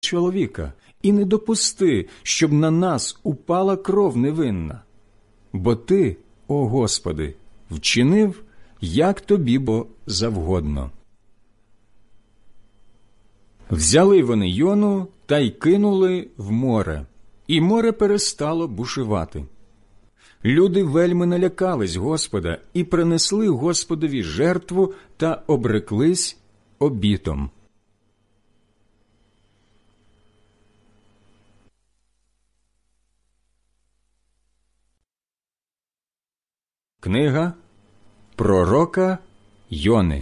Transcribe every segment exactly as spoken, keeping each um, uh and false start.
чоловіка, і не допусти, щоб на нас упала кров невинна. Бо ти, о Господи, вчинив, як тобі було завгодно». Взяли вони Йону та й кинули в море, і море перестало бушувати. Люди вельми налякались Господа і принесли Господові жертву та обреклись обітом. Книга пророка Йони,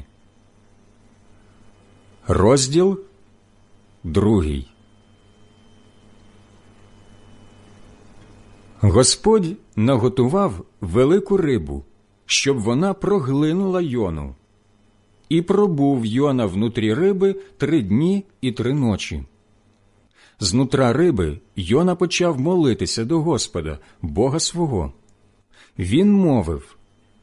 розділ другий. Господь наготував велику рибу, щоб вона проглинула Йону. І пробув Йона внутрі риби три дні і три ночі. Знутра риби Йона почав молитися до Господа, Бога свого. Він мовив: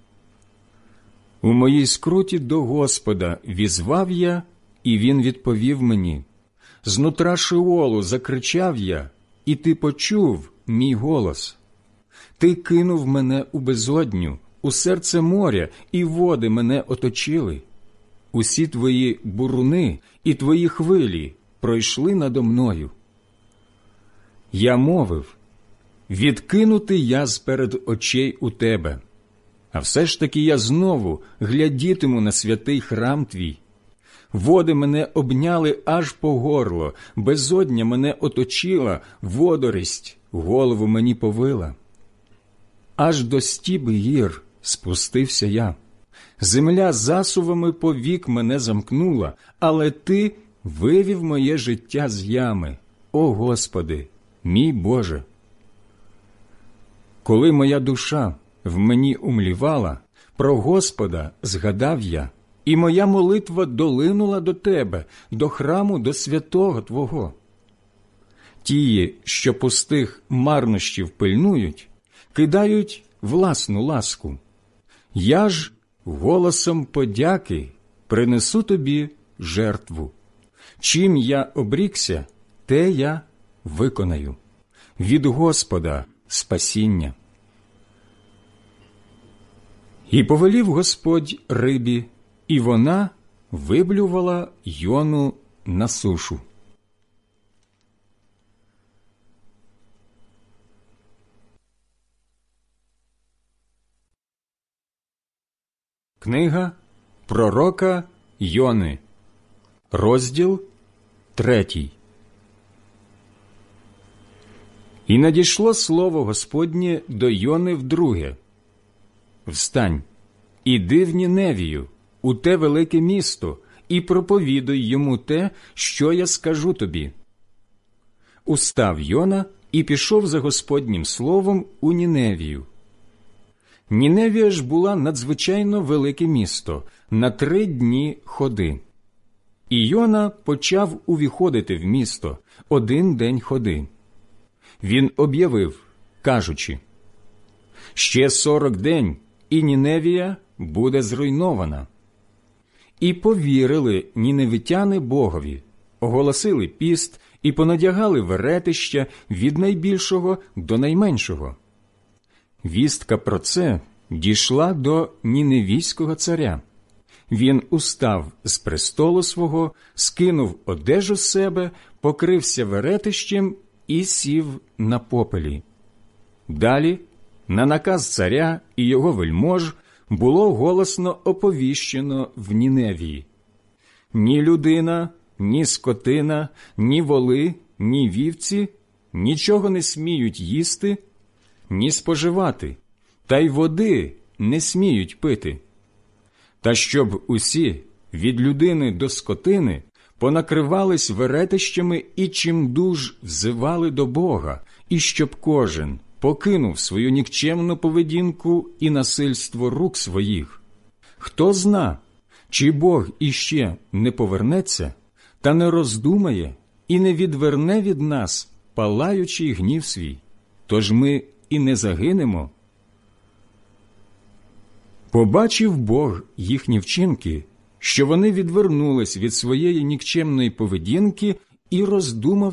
«У моїй скруті до Господа візвав я, і Він відповів мені. Знутра Шеолу закричав я, і ти почув мій голос. Ти кинув мене у безодню, у серце моря, і води мене оточили. Усі твої буруни і твої хвилі пройшли надо мною. Я мовив: відкинутий я зперед очей у тебе. А все ж таки я знову глядітиму на святий храм твій. Води мене обняли аж по горло, безодня мене оточила, водорість голову мені повила. Аж до стіб гір спустився я. Земля засувами повік мене замкнула, але ти вивів моє життя з ями, о Господи, мій Боже. Коли моя душа в мені умлівала, про Господа згадав я, і моя молитва долинула до Тебе, до храму, до святого Твого. Тії, що пустих марнощів пильнують, кидають власну ласку. Я ж голосом подяки принесу Тобі жертву. Чим я обрікся, те я виконаю. Від Господа спасіння». І повелів Господь рибі, і вона виблювала Йону на сушу. Книга пророка Йони, розділ третій. І надійшло слово Господнє до Йони вдруге: «Встань, іди в Ніневію, у те велике місто, і проповідуй йому те, що я скажу тобі». Устав Йона і пішов за Господнім словом у Ніневію. Ніневія ж була надзвичайно велике місто, на три дні ходи. І Йона почав увіходити в місто один день ходи. Він об'явив, кажучи: «Ще сорок день, і Ніневія буде зруйнована». І повірили ніневитяни Богові, оголосили піст і понадягали веретища від найбільшого до найменшого. Вістка про це дійшла до ніневійського царя. Він устав з престолу свого, скинув одежу з себе, покрився веретищем і сів на попелі. Далі, на наказ царя і його вельмож, було голосно оповіщено в Ніневії: ні людина, ні скотина, ні воли, ні вівці нічого не сміють їсти, ні споживати, та й води не сміють пити. Та щоб усі, від людини до скотини, понакривались веретищами і чимдуж взивали до Бога, і щоб кожен покинув свою нікчемну поведінку і насильство рук своїх. Хто зна, чи Бог іще не повернеться, та не роздумає і не відверне від нас палаючий гнів свій, тож ми і не загинемо. Побачив Бог їхні вчинки, що вони відвернулись від своєї нікчемної поведінки, і роздумав